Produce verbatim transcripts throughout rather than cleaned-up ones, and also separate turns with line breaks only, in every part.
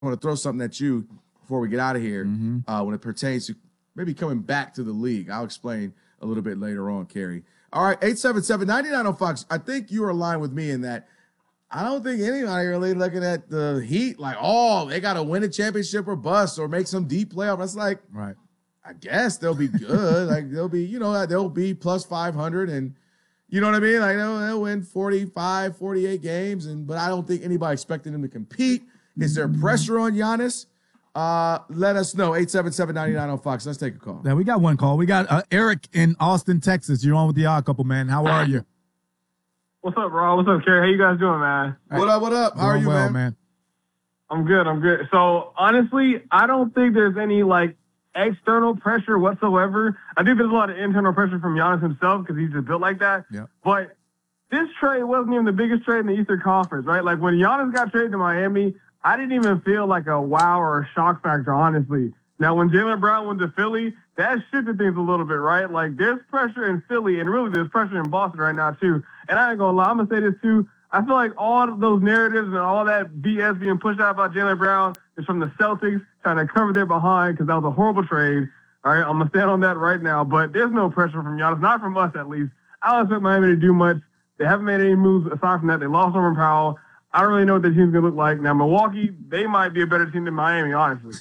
want to throw something at you before we get out of here mm-hmm. uh, when it pertains to maybe coming back to the league. I'll explain a little bit later on, Kerry. All right, eight seven seven, nine nine oh Fox. I think you are aligned with me in that I don't think anybody really looking at the Heat like, oh, they got to win a championship or bust or make some deep playoff. That's like,
right.
I guess they'll be good. Like they'll be, you know, they'll be plus five hundred and you know what I mean? Like they'll, they'll win forty-five, forty-eight games. And, but I don't think anybody expecting them to compete. Is there pressure on Giannis? Uh, let us know. eight seven seven, nine nine oh Fox. Let's take a call.
Yeah, we got one call. We got uh, Eric in Austin, Texas. You're on with the Odd Couple, man. How are you?
What's up, Rob? What's up, Kerry? How you guys doing, man?
What up, what up? How
Doing
are you,
well,
man?
man?
I'm good, I'm good. So, honestly, I don't think there's any, like, external pressure whatsoever. I think there's a lot of internal pressure from Giannis himself because he's just built like that.
Yeah.
But this trade wasn't even the biggest trade in the Eastern Conference, right? Like, when Giannis got traded to Miami, I didn't even feel like a wow or a shock factor, honestly. Now, when Jaylen Brown went to Philly, that shifted things a little bit, right? Like, there's pressure in Philly, and really there's pressure in Boston right now, too. And I ain't gonna lie, I'm gonna say this, too. I feel like all of those narratives and all that B S being pushed out about Jaylen Brown is from the Celtics trying to cover their behind because that was a horrible trade. All right, I'm gonna stand on that right now. But there's no pressure from Giannis, not from us at least. I don't expect Miami to do much. They haven't made any moves aside from that. They lost Norman Powell. I don't really know what their team's gonna look like. Now, Milwaukee, they might be a better team than Miami, honestly.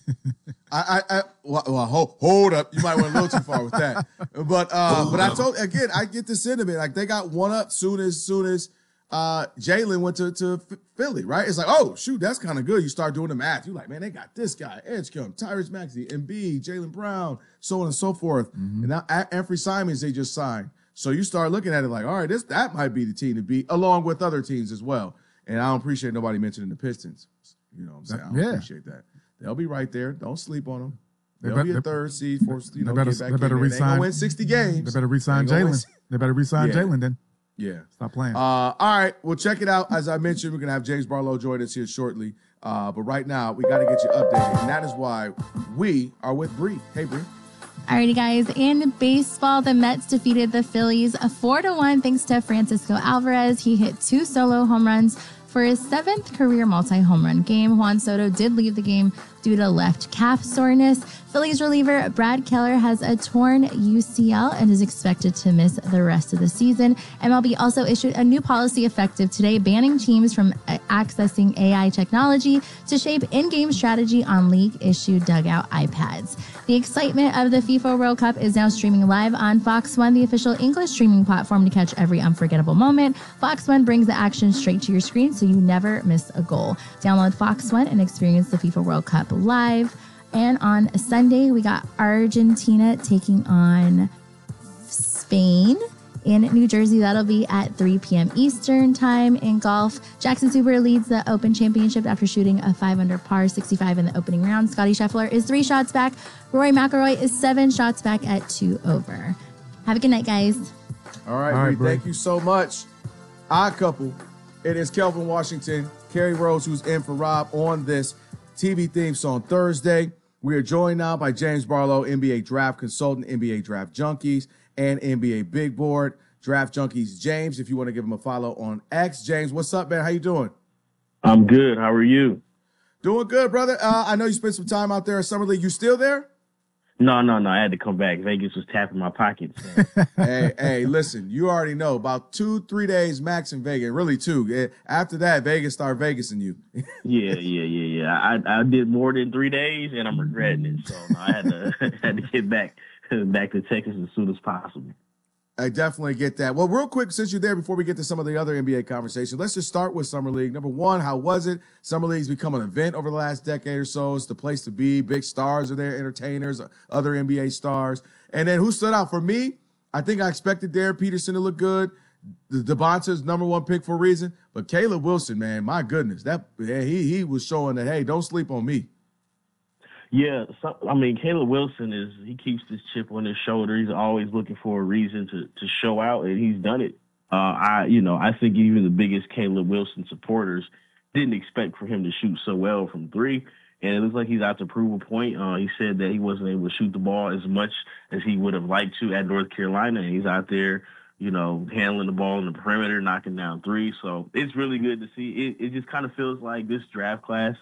I, I, I well, well, hold, hold up. You might went a little too far with that. But, uh, but I told again, I get the sentiment. Like they got one up soon as soon as uh, Jaylen went to to Philly, right? It's like, oh shoot, that's kind of good. You start doing the math. You're like, man, they got this guy, Edgecombe, Tyrese Maxey, Embiid, Jaylen Brown, so on and so forth. Mm-hmm. And now Anthony Simons they just signed. So you start looking at it like, all right, this that might be the team to beat, along with other teams as well. And I don't appreciate nobody mentioning the Pistons. You know what I'm saying? I don't
yeah.
appreciate that. They'll be right there. Don't sleep on them. They'll
they
be a
better,
third seed for you know.
They better,
get back
they better
in
resign.
They ain't gonna win sixty games.
They better resign
they
Jaylen. They better resign
yeah.
Jaylen then.
Yeah,
stop playing.
Uh, all right, well check it out. As I mentioned, we're gonna have James Barlow join us here shortly. Uh, but right now we got to get you updated, and that is why we are with Bree. Hey, Bree.
Alrighty, guys. In baseball, the Mets defeated the Phillies four to one thanks to Francisco Alvarez. He hit two solo home runs for his seventh career multi-home run game. Juan Soto did leave the game due to left calf soreness. Phillies reliever Brad Keller has a torn U C L and is expected to miss the rest of the season. M L B also issued a new policy effective today banning teams from accessing A I technology to shape in-game strategy on league-issued dugout iPads. The excitement of the FIFA World Cup is now streaming live on Fox One, the official English streaming platform to catch every unforgettable moment. Fox One brings the action straight to your screen so you never miss a goal. Download Fox One and experience the FIFA World Cup live. And on Sunday, we got Argentina taking on Spain in New Jersey. That'll be at three p.m. Eastern time. In golf, Jackson Super leads the Open Championship after shooting a five under par sixty-five in the opening round. Scotty Scheffler is three shots back. Rory McIlroy is seven shots back at two over. Have a good night, guys.
All right,
All right,
Bree, thank you so much. Odd Couple. It is Kelvin Washington, Kerry Rose, who's in for Rob on this T V theme song Thursday. We are joined now by James Barlow, N B A draft consultant, N B A Draft Junkies, and N B A Big Board Draft Junkies. James, if you want to give him a follow on X. James, what's up, man? How you doing?
I'm good. How are you?
Doing good, brother. Uh, I know you spent some time out there at Summer League. You still there?
No, no, no. I had to come back. Vegas was tapping my pockets.
hey, hey, listen, you already know about two, three days max in Vegas. Really two. After that, Vegas start Vegasing you.
yeah, yeah, yeah, yeah. I, I did more than three days, and I'm regretting it. So no, I had to had to get back back to Texas as soon as possible.
I definitely get that. Well, real quick, since you're there, before we get to some of the other N B A conversations, let's just start with Summer League. Number one, how was it? Summer League's become an event over the last decade or so. It's the place to be. Big stars are there, entertainers, other N B A stars. And then who stood out for me? I think I expected Derek Peterson to look good. The Devonta's number one pick for a reason. But Caleb Wilson, man, my goodness, that yeah, he he was showing that, hey, don't sleep on me.
Yeah, so, I mean, Caleb Wilson is he keeps this chip on his shoulder. He's always looking for a reason to to show out, and he's done it. Uh, I, you know, I think even the biggest Caleb Wilson supporters didn't expect for him to shoot so well from three, and it looks like he's out to prove a point. Uh, he said that he wasn't able to shoot the ball as much as he would have liked to at North Carolina, and he's out there, you know, handling the ball in the perimeter, knocking down three. So it's really good to see. It, it just kind of feels like this draft class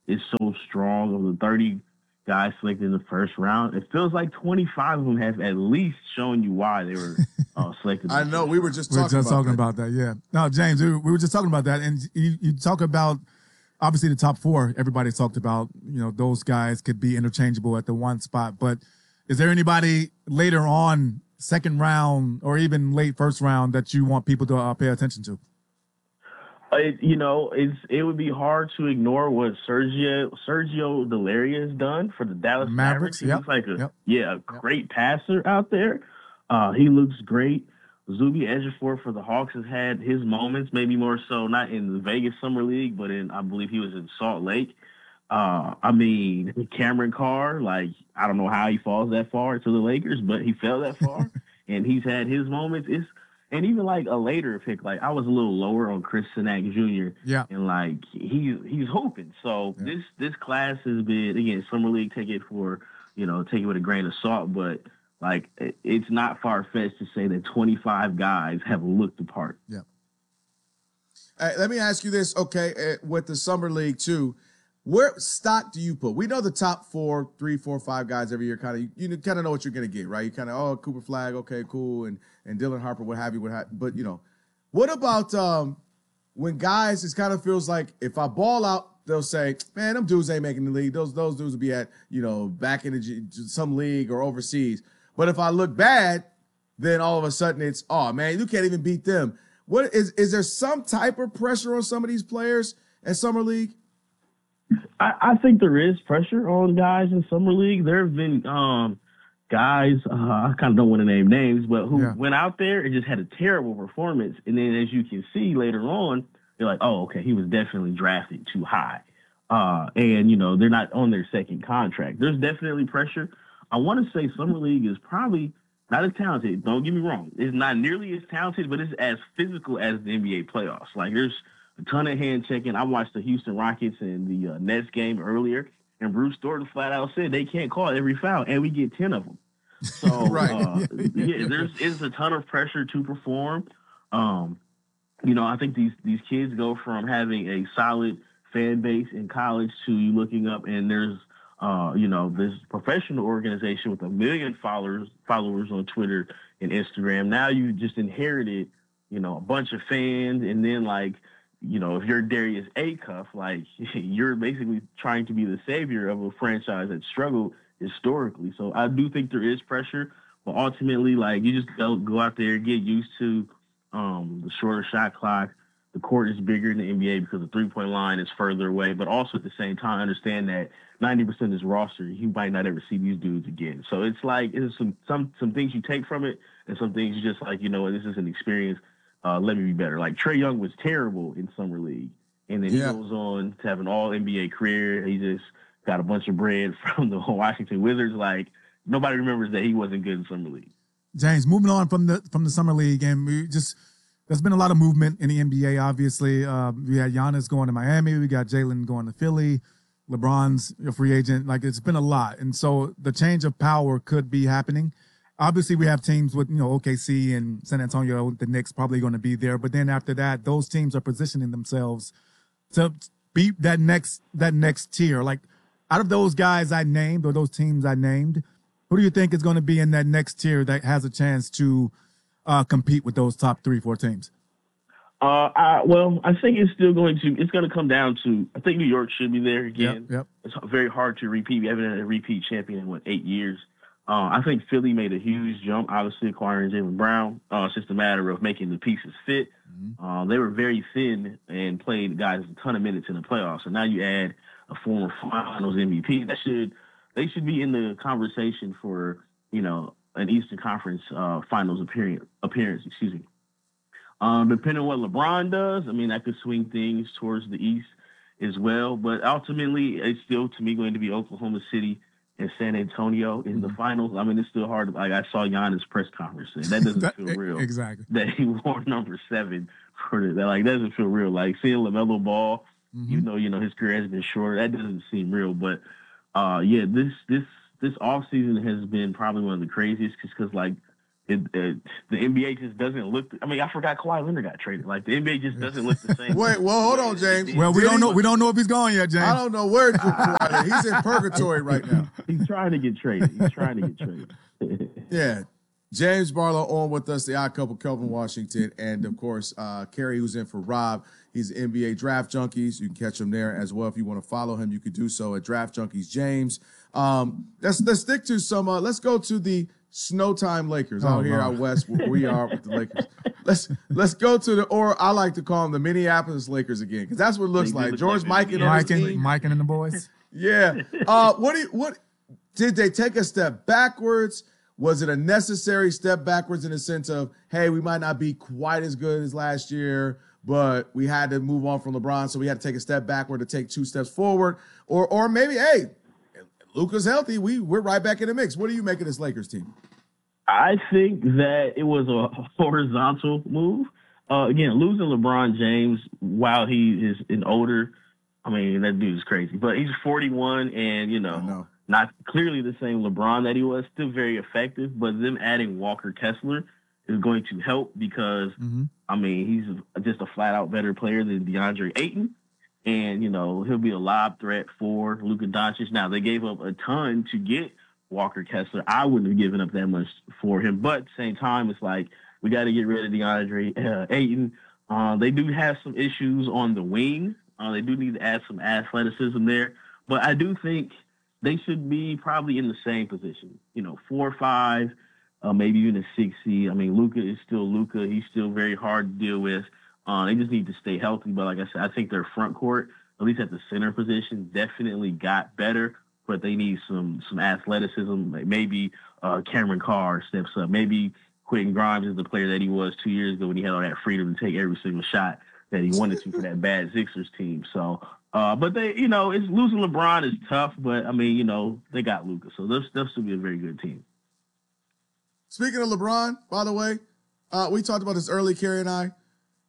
is so strong. Of the thirty guys selected in the first round, it feels like twenty-five of them have at least shown you why they were uh, selected.
I know. We were just
we were
talking,
just
about,
talking
that.
about that. Yeah. No, James, we were, we were just talking about that, and you, you talk about obviously the top four. Everybody talked about, you know, those guys could be interchangeable at the one spot, but is there anybody later on, second round or even late first round, that you want people to uh, pay attention to?
It, you know, it's it would be hard to ignore what Sergio Sergio Delaria has done for the Dallas
Mavericks.
Mavericks. He
yep.
looks like a
yep.
yeah, a great yep. passer out there. Uh, he looks great. Zuby Ejiofor for the Hawks has had his moments, maybe more so not in the Vegas Summer League, but in I believe he was in Salt Lake. Uh, I mean, Cameron Carr, like I don't know how he falls that far to the Lakers, but he fell that far, and he's had his moments. It's And even like a later pick, like I was a little lower on Chris Sinak Junior
Yeah.
And like he's he's hoping. So yeah. this this class has been, again, Summer League, take it for, you know, take it with a grain of salt, but like it, it's not far fetched to say that twenty-five guys have looked the part.
Yeah. Hey, let me ask you this, okay, uh, with the Summer League too. Where stock do you put? We know the top four, three, four, five guys every year. Kind of, you, you kind of know what you're gonna get, right? You kind of, oh, Cooper Flag, okay, cool, and and Dylan Harper, what have you, what have. But you know, what about um, when guys? It kind of feels like if I ball out, they'll say, man, them dudes ain't making the league. Those those dudes will be at, you know, back in the, some league or overseas. But if I look bad, then all of a sudden it's, oh man, you can't even beat them. What is is there some type of pressure on some of these players at Summer League?
I, I think there is pressure on guys in Summer League. There have been um, guys, uh, I kind of don't want to name names, but who yeah. went out there and just had a terrible performance. And then as you can see later on, you're like, oh, okay, he was definitely drafted too high. Uh, and, you know, they're not on their second contract. There's definitely pressure. I want to say Summer League is probably not as talented. Don't get me wrong. It's not nearly as talented, but it's as physical as the N B A playoffs. Like, there's a ton of hand checking. I watched the Houston Rockets and the uh, Nets game earlier, and Bruce Thornton flat out said they can't call every foul, and we get ten of them. So,
right.
uh, yeah, there's is a ton of pressure to perform. Um, you know, I think these these kids go from having a solid fan base in college to you looking up and there's, uh, you know, this professional organization with a million followers followers on Twitter and Instagram. Now you just inherited, you know, a bunch of fans, and then like, you know, if you're Darius Acuff, like you're basically trying to be the savior of a franchise that struggled historically. So I do think there is pressure, but ultimately, like, you just go, go out there, get used to um, the shorter shot clock. The court is bigger in the N B A because the three-point line is further away, but also at the same time, understand that ninety percent of this roster, you might not ever see these dudes again. So it's like, it's some, some, some things you take from it and some things you just like, you know, this is an experience. Uh, let me be better. Like Trae Young was terrible in Summer League, and then yeah. he goes on to have an all N B A career. He just got a bunch of bread from the Washington Wizards. Like, nobody remembers that he wasn't good in Summer League.
James, moving on from the from the Summer League, and we just there's been a lot of movement in the N B A. Obviously, uh, we had Giannis going to Miami. We got Jalen going to Philly. LeBron's a free agent. Like, it's been a lot, and so the change of power could be happening. Obviously, we have teams with, you know, O K C and San Antonio, the Knicks probably going to be there. But then after that, those teams are positioning themselves to beat that next that next tier. Like, out of those guys I named or those teams I named, who do you think is going to be in that next tier that has a chance to uh, compete with those top three, four teams?
Uh, I, well, I think it's still going to, it's going to come down to, I think New York should be there again.
Yep, yep.
It's very hard to repeat. We haven't had a repeat champion in, what, eight years. Uh, I think Philly made a huge jump, obviously acquiring Jaylen Brown. Uh, it's just a matter of making the pieces fit. Mm-hmm. Uh, they were very thin and played guys a ton of minutes in the playoffs. So now you add a former Finals M V P. That should they should be in the conversation for, you know, an Eastern Conference uh, Finals appearance. Appearance, excuse me. Um, depending on what LeBron does, I mean, that could swing things towards the East as well. But ultimately, it's still, to me, going to be Oklahoma City and San Antonio in the finals. I mean, it's still hard. Like, I saw Giannis' press conference, and that doesn't
that,
feel real.
Exactly.
That he wore number seven for the, that. Like, that doesn't feel real. Like, seeing LaMelo Ball, mm-hmm. you know, you know, his career has been shorter. That doesn't seem real. But, uh, yeah, this this this offseason has been probably one of the craziest because, like, it, it, the N B A just doesn't look. I mean, I forgot Kawhi Leonard got traded. Like the N B A just doesn't look the same.
Wait, well, hold on, James.
Well, we
Did
don't
he-
know. We don't know if he's gone yet, James.
I don't know where Kawhi is. He's in purgatory right now.
He's trying to get traded. He's trying to get traded.
Yeah. James Barlow on with us, the odd couple, Kelvin Washington, and of course, uh, Kerry, who's in for Rob. He's N B A Draft Junkies. You can catch him there as well. If you want to follow him, you could do so at Draft Junkies James. Um, let's let's stick to some. Uh, let's go to the Snowtime Lakers
Oh,
out here
Lord.
out west where we are with the Lakers. Let's let's go to the, or I like to call them the Minneapolis Lakers again, because that's what it looks
They do
like.
look
George
like
Mikan
the-
on his
Mike and
team.
Mike and the boys.
Yeah. Uh, what do you, what did they take a step backwards? Was it a necessary step backwards in the sense of, hey, we might not be quite as good as last year, but we had to move on from LeBron, so we had to take a step backward to take two steps forward? Or or maybe, hey, Luka's healthy, we we're right back in the mix. What do you make of this Lakers team?
I think that it was a horizontal move. Uh, again, losing LeBron James while he is an older, I mean, that dude is crazy. But he's forty-one and, you
I
know,
know.
not clearly the same LeBron that he was, still very effective. But them adding Walker Kessler is going to help because,
Mm-hmm.
I mean, he's just a flat-out better player than DeAndre Ayton. And, you know, he'll be a lob threat for Luka Doncic. Now, they gave up a ton to get Walker Kessler. I wouldn't have given up that much for him. But at the same time, it's like we got to get rid of DeAndre uh, Ayton. Uh, they do have some issues on the wing. Uh, they do need to add some athleticism there. But I do think they should be probably in the same position. You know, four or five, uh, maybe even a six seed. I mean, Luka is still Luka. He's still very hard to deal with. Uh, they just need to stay healthy. But like I said, I think their front court, at least at the center position, definitely got better. But they need some some athleticism. Like maybe uh, Cameron Carr steps up. Maybe Quentin Grimes is the player that he was two years ago when he had all that freedom to take every single shot that he wanted to for that bad Sixers team. So, uh, but they, you know, it's losing LeBron is tough. But I mean, you know, they got Luka, so they'll, they'll still be a very good team.
Speaking of LeBron, by the way, uh, we talked about this early, Kerry and I.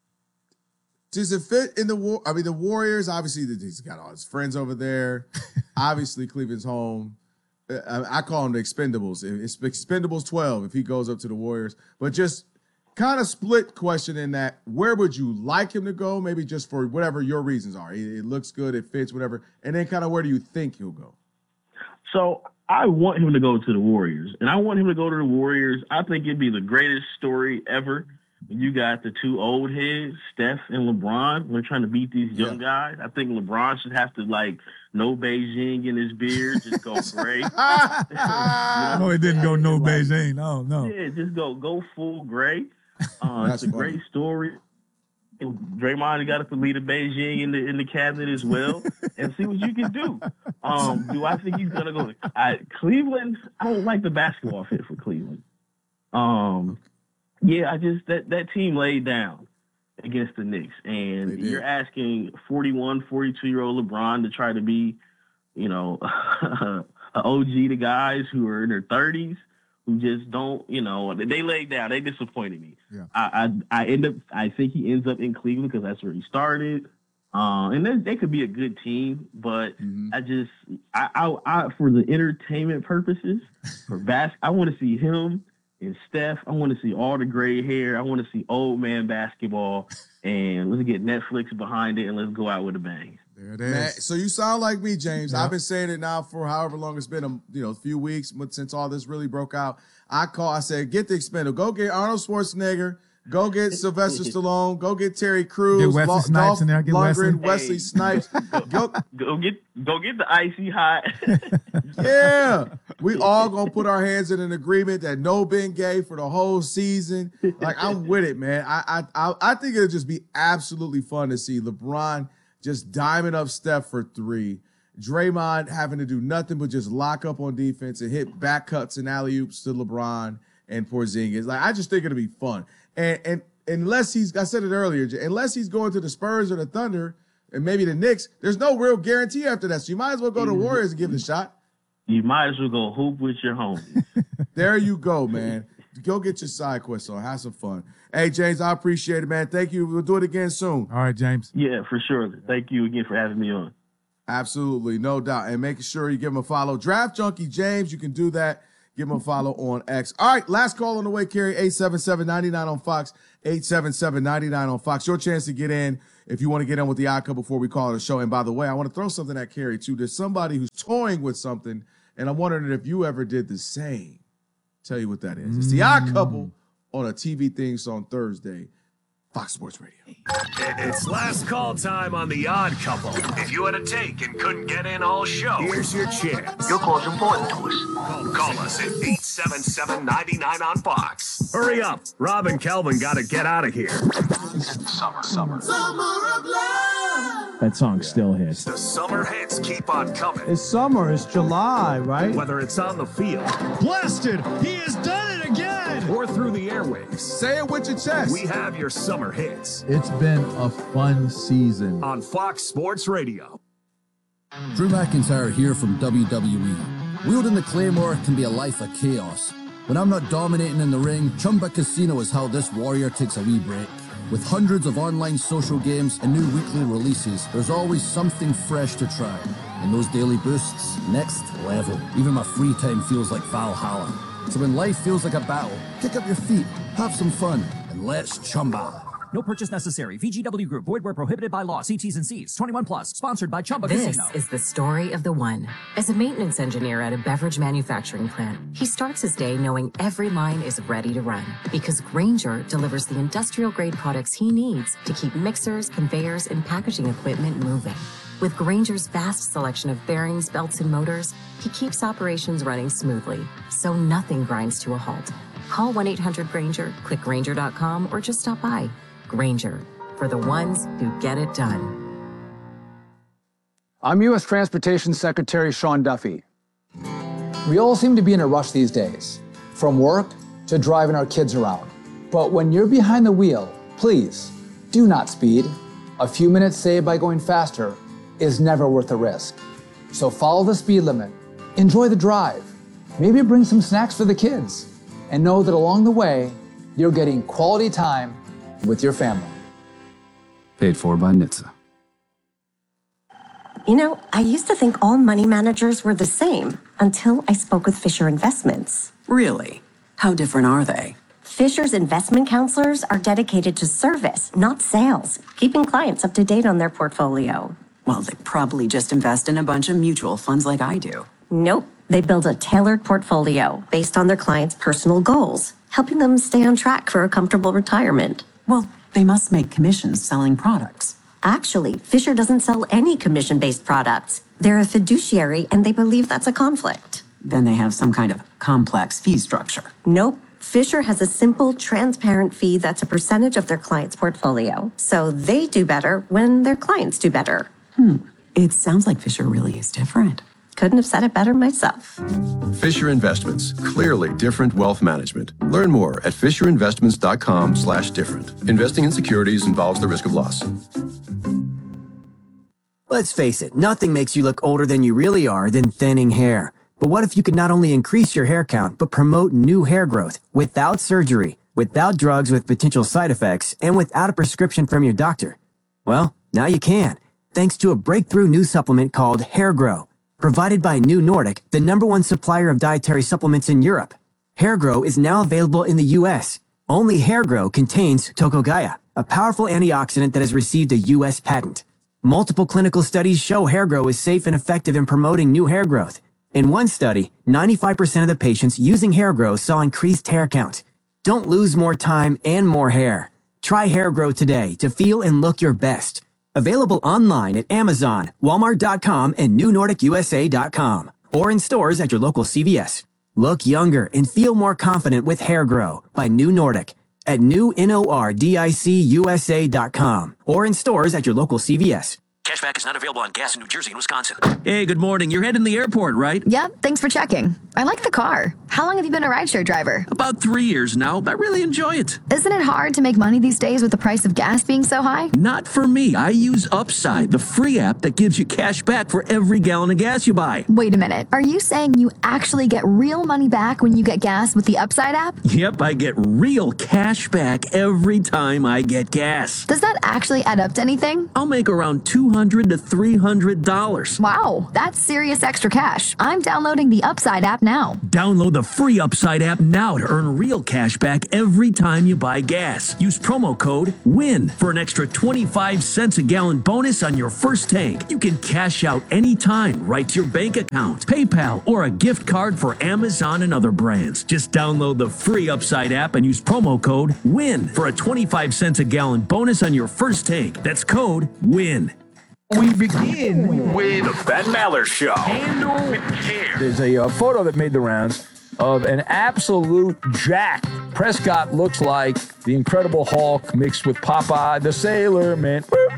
Does it fit in the war? I mean, the Warriors, obviously, he's got all his friends over there. Obviously, Cleveland's home. Uh, I call them the Expendables. It's Expendables twelve if he goes up to the Warriors. But just kind of split question in that, where would you like him to go? Maybe just for whatever your reasons are. It, it looks good, it fits, whatever. And then kind of where do you think he'll go?
So I want him to go to the Warriors, and I want him to go to the Warriors. I think it'd be the greatest story ever. You got the two old heads, Steph and LeBron. They're trying to beat these young
Yeah.
guys. I think LeBron should have to, like, no Beijing in his beard, just go gray.
No, it didn't go no
Like,
Beijing. No, no.
Yeah, just go go full gray. Uh,
That's
it's a
funny.
great story. And Draymond got to put lead a Beijing in the in the cabinet as well, and see what you can do. Um, do I think he's gonna go? I, Cleveland. I don't like the basketball fit for Cleveland. Um, yeah, I just that that team laid down against the Knicks,
They
and
did.
you're asking forty-one, forty-two year old LeBron to try to be, you know, an O G to guys who are in their thirties. Who just don't, you know, they laid down. They disappointed me.
Yeah.
I, I I end up. I think he ends up in Cleveland because that's where he started. Uh, and then they could be a good team, but
Mhm.
I just, I, I, I, for the entertainment purposes, for bas, I want to see him and Steph. I want to see all the gray hair. I want to see old man basketball, and let's get Netflix behind it and let's go out with a bang.
There it
Man,
is.
so you sound like me, James.
Yeah.
I've been saying it now for however long it's been, a you know, a few weeks but since all this really broke out. I call, I said, get the Expendable. Go get Arnold Schwarzenegger. Go get Sylvester Stallone. Go get Terry Crews.
Get Wesley
Lo-
Snipes
Dolph
in there. Get
Lundgren,
Wesley.
Wesley
Hey.
Snipes. Go,
Go get, go get the icy hot.
yeah. We all gonna put our hands in an agreement that no Ben Gay for the whole season. Like, I'm with it, man. I I I, I think it'll just be absolutely fun to see LeBron just diming up Steph for three. Draymond having to do nothing but just lock up on defense and hit back cuts and alley oops to LeBron and Porzingis. Like, I just think it'll be fun. And and unless he's, I said it earlier, unless he's going to the Spurs or the Thunder and maybe the Knicks, there's no real guarantee after that. So you might as well go to the Warriors and give it a shot.
You might as well go hoop with your homies.
There you go, man. Go get your side quest on. Have some fun. Hey, James, I appreciate it, man. Thank you. We'll do it again soon.
All right, James.
Yeah, for sure. Thank you again for having me on.
Absolutely, no doubt. And making sure you give him a follow. Draft Junkie James, you can do that. Give him a follow on X. All right, last call on the way, Kerry. eight seven seven, nine nine on Fox. eight seven seven, nine nine on Fox. Your chance to get in if you want to get in with the Odd Couple before we call it a show. And by the way, I want to throw something at Kerry, too. There's somebody who's toying with something, and I'm wondering if you ever did the same. Tell you what that is. It's the Odd Couple on a T V thing on Thursday. Fox Sports Radio.
It's last call time on The Odd Couple. If you had a take and couldn't get in all show, here's your chance.
Your call's important to us.
Call, call us at eight seven seven, nine nine on Fox. Hurry up. Rob and Kelvin got to get out of here.
Summer, summer.
Summer of love.
That song still hits.
The summer hits keep on coming.
It's summer. It's July, right?
Whether it's on the field.
Blasted. He has done it again.
Or through the airwaves.
Say it with your chest.
We have your summer hits.
It's been a fun season.
On Fox Sports Radio.
Drew McIntyre here from W W E. Wielding the Claymore can be a life of chaos. When I'm not dominating in the ring, Chumba Casino is how this warrior takes a wee break. With hundreds of online social games and new weekly releases, there's always something fresh to try. And those daily boosts, next level. Even my free time feels like Valhalla. So when life feels like a battle, kick up your feet, have some fun, and let's Chumba.
No purchase necessary. V G W Group. Void where prohibited by law. See T's and C's. twenty-one plus. Sponsored by Chumba
This
Casino.
is the story of the one. As a maintenance engineer at a beverage manufacturing plant, he starts his day knowing every line is ready to run. Because Grainger delivers the industrial-grade products he needs to keep mixers, conveyors, and packaging equipment moving. With Grainger's vast selection of bearings, belts, and motors, he keeps operations running smoothly, so nothing grinds to a halt. Call one eight hundred Grainger, click Grainger dot com, or just stop by. Grainger, for the ones who get it done.
I'm U S Transportation Secretary Sean Duffy. We all seem to be in a rush these days, from work to driving our kids around. But when you're behind the wheel, please do not speed. A few minutes saved by going faster is never worth the risk. So follow the speed limit, enjoy the drive, maybe bring some snacks for the kids, and know that along the way, you're getting quality time with your family.
Paid for by N H T S A.
You know, I used to think all money managers were the same until I spoke with Fisher Investments.
Really? How different are they?
Fisher's investment counselors are dedicated to service, not sales, keeping clients up to date on their portfolio.
Well, they probably just invest in a bunch of mutual funds like I do.
Nope. They build a tailored portfolio based on their clients' personal goals, helping them stay on track for a comfortable retirement.
Well, they must make commissions selling products.
Actually, Fisher doesn't sell any commission-based products. They're a fiduciary, and they believe that's a conflict.
Then they have some kind of complex fee structure.
Nope. Fisher has a simple, transparent fee that's a percentage of their client's portfolio. So they do better when their clients do better.
Hmm. It sounds like Fisher really is different.
Couldn't have said it better myself.
Fisher Investments, clearly different wealth management. Learn more at fisher investments dot com slash different. Investing in securities involves the risk of loss.
Let's face it, nothing makes you look older than you really are than thinning hair. But what if you could not only increase your hair count, but promote new hair growth without surgery, without drugs with potential side effects, and without a prescription from your doctor? Well, now you can, thanks to a breakthrough new supplement called Hair Grow. Provided by New Nordic, the number one supplier of dietary supplements in Europe. Hair Grow is now available in the U S. Only Hair Grow contains Tocogaya, a powerful antioxidant that has received a U S patent. Multiple clinical studies show Hair Grow is safe and effective in promoting new hair growth. In one study, ninety-five percent of the patients using Hair Grow saw increased hair count. Don't lose more time and more hair. Try Hair Grow today to feel and look your best. Available online at Amazon, Walmart dot com, and New Nordic U S A dot com, or in stores at your local C V S. Look younger and feel more confident with Hair Grow by New Nordic at new nordic U S A dot com, or in stores at your local C V S.
Cashback is not available on gas in New Jersey and Wisconsin.
Hey, good morning. You're heading to the airport, right?
Yep, thanks for checking. I like the car. How long have you been a rideshare driver?
About three years now. I really enjoy it.
Isn't it hard to make money these days with the price of gas being so high?
Not for me. I use Upside, the free app that gives you cash back for every gallon of gas you buy.
Wait a minute. Are you saying you actually get real money back when you get gas with the Upside app?
Yep, I get real cash back every time I get gas.
Does that actually add up to anything?
I'll make around two hundred to three hundred dollars.
Wow, that's serious extra cash. I'm downloading the Upside app now. now.
Download the free Upside app now to earn real cash back every time you buy gas. Use promo code WIN for an extra twenty-five cents a gallon bonus on your first tank. You can cash out anytime right to your bank account, PayPal, or a gift card for Amazon and other brands. Just download the free Upside app and use promo code WIN for a twenty-five cents a gallon bonus on your first tank. That's code WIN.
We begin with the Ben Maller Show. Handle with care. There's a uh, photo that made the rounds of an absolute jack. Prescott looks like the Incredible Hulk mixed with Popeye the Sailor Man. Woo!